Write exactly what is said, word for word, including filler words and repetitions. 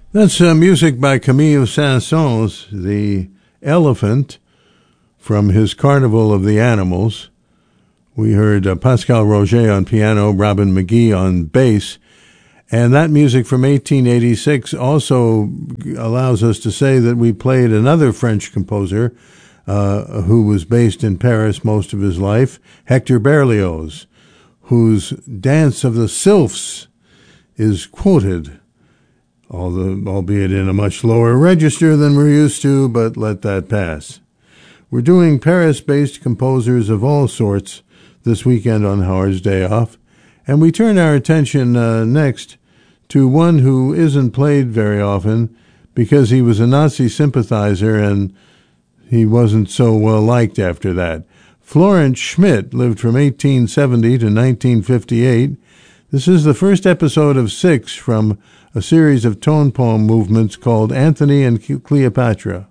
That's uh, music by Camille Saint-Saëns, the elephant from his Carnival of the Animals. We heard uh, Pascal Roger on piano, Robin McGee on bass. And that music from eighteen eighty-six also allows us to say that we played another French composer uh, who was based in Paris most of his life, Hector Berlioz, whose Dance of the Sylphs is quoted, although, albeit in a much lower register than we're used to, but let that pass. We're doing Paris-based composers of all sorts this weekend on Howard's Day Off, and we turn our attention uh, next to one who isn't played very often because he was a Nazi sympathizer and he wasn't so well liked after that. Florence Schmidt lived from eighteen seventy to nineteen fifty-eight. This is the first episode of six from a series of tone poem movements called Antony and Cleopatra.